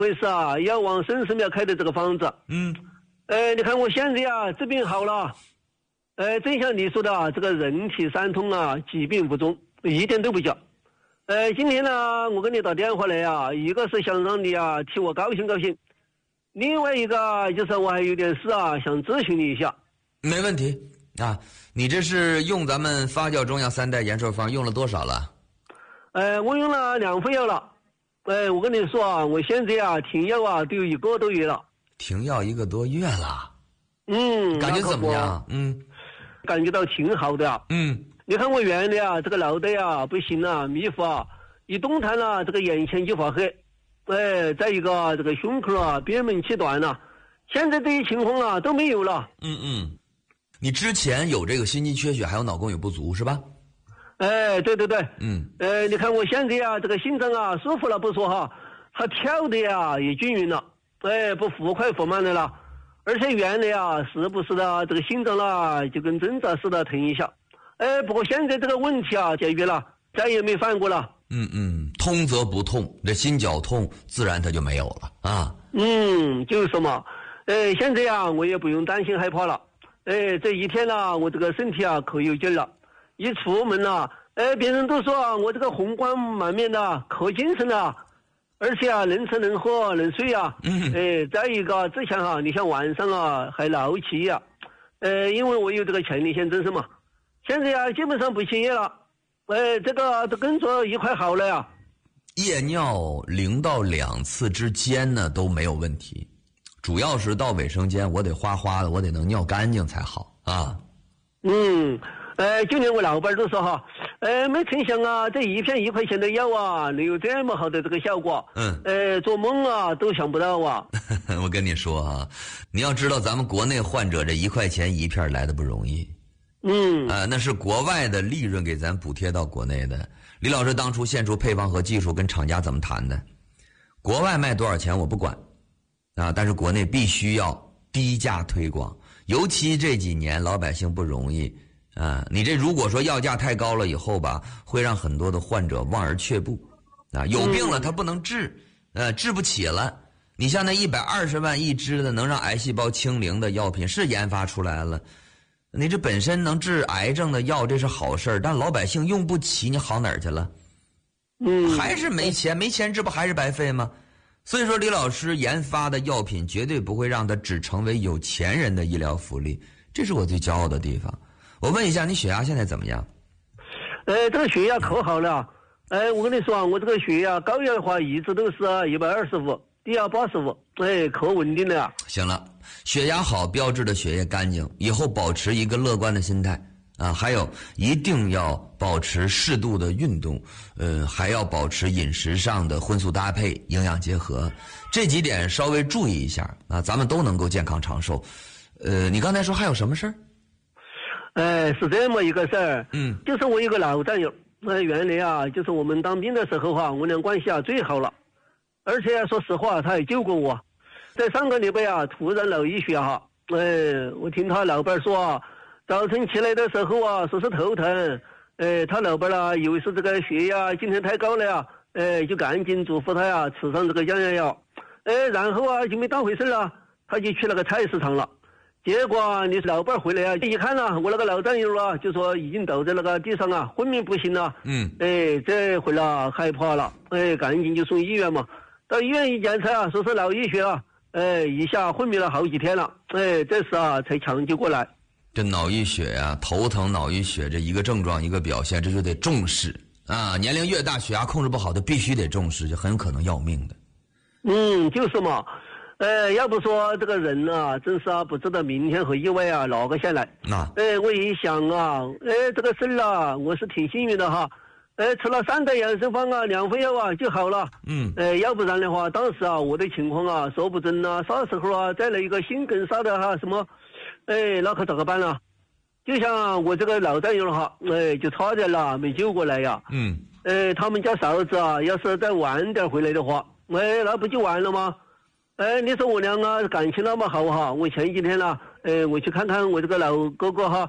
为是啊，要往生寺庙开的这个房子。你看我现在啊，治病好了。正像你说的啊，这个人体三通啊，疾病无踪，一点都不假。今天呢，我给你打电话来啊，一个是想让你啊替我高兴高兴，另外一个就是我还有点事啊，想咨询你一下。 没问题啊，你这是用咱们发酵中药3代延寿方用了多少了？ 我用了2副药了。我跟你说啊，我现在啊停药啊都有1个多月了。 停药1个多月了？感觉怎么样？ 感觉到挺好的啊。你看我原来啊这个脑袋啊不行啊，迷糊啊，一动弹了这个眼前就发黑。再一个这个胸口啊憋闷气短了，现在这些情况啊都没有了。 你之前有这个心肌缺血，还有脑供血不足是吧？ 对。你看我现在啊这个心脏啊舒服了不说哈，它跳的呀也均匀了，不忽快忽慢的了。而且原来啊时不时的这个心脏啦就跟针扎似的疼一下。不过现在这个问题啊解决了，再也没犯过了。 通则不痛，这心绞痛自然它就没有了啊。 就是嘛。现在啊我也不用担心害怕了。这一天呢，我这个身体啊可有劲了，一出门啊，别人都说啊我这个红光满面的，可精神了，而且啊能吃能喝能睡啊。再一个之前啊，你像晚上啊还闹气呀。因为我有这个前列腺增生嘛，现在啊基本上不起夜了。这个工作一块好了呀。 夜尿0到2次之间呢都没有问题，主要是到卫生间我得哗哗的，我得能尿干净才好啊。 就连我老板都说哈，没成想啊，这一片1块钱的药啊，能有这么好的这个效果。做梦啊都想不到啊。 我跟你说啊，你要知道咱们国内患者这1块钱1片来的不容易。那是国外的利润给咱补贴到国内的。李老师当初献出配方和技术跟厂家怎么谈的？国外卖多少钱我不管啊，但是国内必须要低价推广，尤其这几年老百姓不容易啊。你这如果说药价太高了以后吧，会让很多的患者望而却步啊。有病了他不能治，治不起了。你像那120万一支的能让癌细胞清零的药品是研发出来了，你这本身能治癌症的药这是好事儿，但老百姓用不起，你好哪儿去了？还是没钱，没钱治不还是白费吗？所以说李老师研发的药品绝对不会让它只成为有钱人的医疗福利，这是我最骄傲的地方。我问一下，你血压现在怎么样？ 这个血压可好了。我跟你说啊，我这个血压高压的话一直都是125，低压85，可稳定了。 行了，血压好标志着血液干净，以后保持一个乐观的心态啊，还有一定要保持适度的运动，还要保持饮食上的荤素搭配，营养结合，这几点稍微注意一下啊，咱们都能够健康长寿。你刚才说还有什么事儿？ 是这么一个事儿。就是我有个老战友，原来啊，就是我们当兵的时候啊，我俩关系啊最好了，而且说实话，他还救过我。在上个礼拜啊，突然脑溢血哈，我听他老伴说啊，早晨起来的时候啊，说是头疼，他老伴啊，以为是这个血压今天太高了呀，就赶紧嘱咐他呀，吃上这个降压药，然后啊就没当回事了，他就去那个菜市场了。结果你老伴回来啊，一看啊，我那个老战友啊，就说已经倒在那个地上啊，昏迷不醒了。这回了害怕了，赶紧就送医院嘛。到医院一检查啊，说是脑溢血啊，一下昏迷了好几天了，这时啊才抢救过来。 这脑溢血呀，头疼脑溢血这一个症状一个表现，这就得重视啊。年龄越大，血压控制不好的必须得重视，就很有可能要命的。 就是嘛。要不说这个人啊，真是啊，不知道明天和意外啊哪个先来。我一想啊，这个事儿啊，我是挺幸运的哈。吃了3代养生方啊，2副药啊就好了。要不然的话，当时啊我的情况啊，说不准啊，啥时候啊再来一个心梗啥的哈什么，那可咋个办呢？就像我这个老战友哈，就差点了没救过来呀。他们家嫂子啊，要是再晚点回来的话，那不就完了吗？你说我俩啊感情那么好哈，我前几天呢，我去看看我这个老哥哥哈，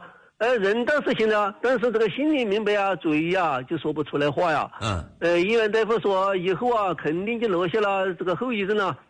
人倒是行了，但是这个心里明白啊，嘴呀就说不出来话呀。医院大夫说以后啊，肯定就落下了这个后遗症了。